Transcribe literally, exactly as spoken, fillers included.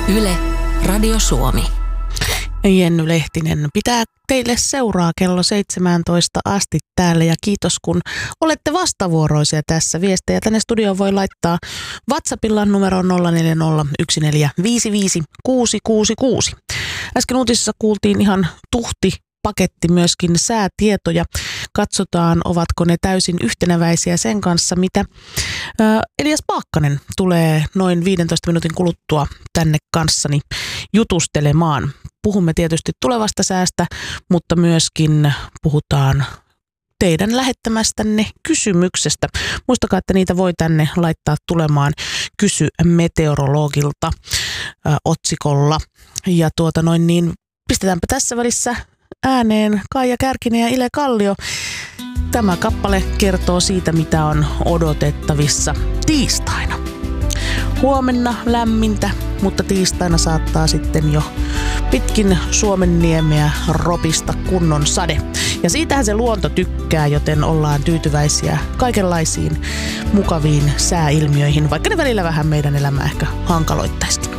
Yle, Radio Suomi. Jenny Lehtinen pitää teille seuraa kello seitsemäntoista asti täällä ja kiitos kun olette vastavuoroisia tässä. Viestejä tänne studioon voi laittaa WhatsAppilla numero nolla neljä nolla yksi neljä viisi viisi kuusi kuusi kuusi. Äsken uutisissa kuultiin ihan tuhti paketti myöskin säätietoja. Katsotaan, ovatko ne täysin yhteneväisiä sen kanssa, mitä Elias Paakkanen tulee noin viidentoista minuutin kuluttua tänne kanssani jutustelemaan. Puhumme tietysti tulevasta säästä, mutta myöskin puhutaan teidän lähettämästänne kysymyksestä. Muistakaa, että niitä voi tänne laittaa tulemaan Kysy meteorologilta ö, otsikolla. Ja tuota noin niin, pistetäänpä tässä välissä ääneen Kaija Kärkinen ja Ile Kallio. Tämä kappale kertoo siitä, mitä on odotettavissa tiistaina. Huomenna lämmintä, mutta tiistaina saattaa sitten jo pitkin Suomenniemeä ropista kunnon sade. Ja siitähän se luonto tykkää, joten ollaan tyytyväisiä kaikenlaisiin mukaviin sääilmiöihin, vaikka ne välillä vähän meidän elämää ehkä hankaloittaisi.